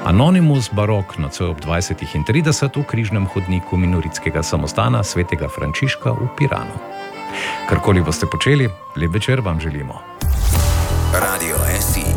Anonimus barok nocoj ob 20:30 v križnem hodniku minoritskega samostana svetega Frančiška v Piranu. Karkoli boste počeli, lep večer vam želimo. Radio SI.